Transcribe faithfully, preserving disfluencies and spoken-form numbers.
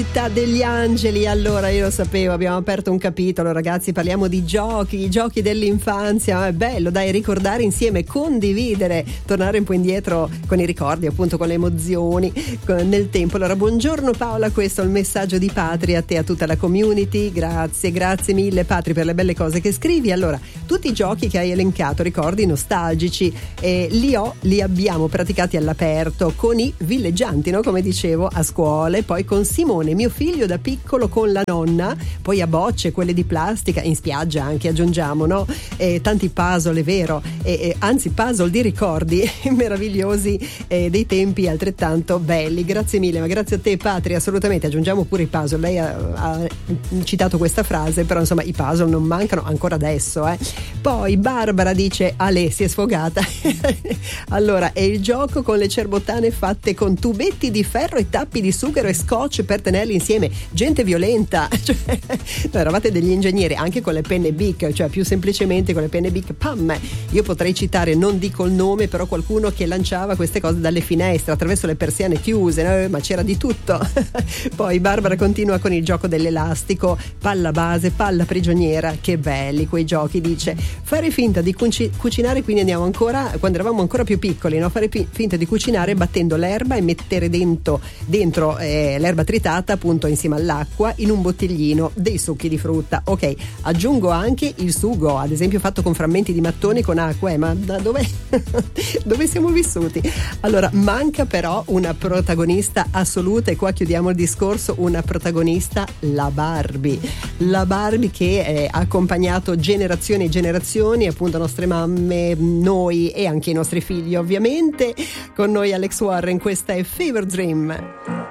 degli angeli. Allora, io lo sapevo, abbiamo aperto un capitolo, ragazzi, parliamo di giochi, i giochi dell'infanzia. È bello, dai, ricordare insieme, condividere, tornare un po' indietro con i ricordi, appunto, con le emozioni con, nel tempo. Allora, buongiorno Paola, questo è il messaggio di Patri a te e a tutta la community. Grazie, grazie mille Patri per le belle cose che scrivi. Allora, tutti i giochi che hai elencato, ricordi nostalgici, eh, li ho, li abbiamo praticati all'aperto con i villeggianti, no? Come dicevo, a scuole, poi con Simone, mio figlio da piccolo, con la nonna, poi a bocce, quelle di plastica, in spiaggia anche, aggiungiamo, no? E tanti puzzle, è vero, e, e, anzi puzzle di ricordi meravigliosi, eh, dei tempi altrettanto belli. Grazie mille, ma grazie a te Patria, assolutamente, aggiungiamo pure i puzzle. Lei ha, ha citato questa frase, però insomma i puzzle non mancano ancora adesso, eh. Poi Barbara dice: Ale, si è sfogata. Allora, è il gioco con le cerbottane fatte con tubetti di ferro e tappi di sughero e scotch per tenerli insieme, gente violenta, cioè, no, eravate degli ingegneri. Anche con le penne Bic, cioè più semplicemente con le penne Bic, pam, io potrei citare, non dico il nome, però qualcuno che lanciava queste cose dalle finestre attraverso le persiane chiuse, no? Ma c'era di tutto. Poi Barbara continua con il gioco dell'elastico, palla base, palla prigioniera, che belli quei giochi. Dice: fare finta di cuci- cucinare, quindi andiamo ancora quando eravamo ancora più piccoli, no? Fare pi- finta di cucinare battendo l'erba e mettere dentro, dentro eh, l'erba tritata, appunto, insieme all'acqua, in un bottiglino, dei succhi di frutta. Ok, aggiungo anche il sugo, ad esempio fatto con frammenti di mattoni con acqua, eh, ma da dove dove siamo vissuti? Allora, manca però una protagonista assoluta, e qua chiudiamo il discorso, una protagonista, la Barbie. La Barbie che eh, ha accompagnato generazioni e generazioni, appunto nostre mamme, noi e anche i nostri figli, ovviamente. Con noi Alex Warren, questa è Fever Dream.